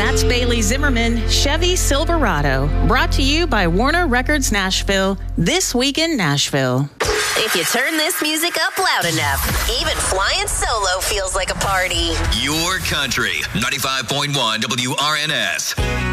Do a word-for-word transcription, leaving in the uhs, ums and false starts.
That's Bailey Zimmerman, Chevy Silverado. Brought to you by Warner Records Nashville, This Week in Nashville. If you turn this music up loud enough, even flying solo feels like a party. Your country, ninety-five point one W R N S.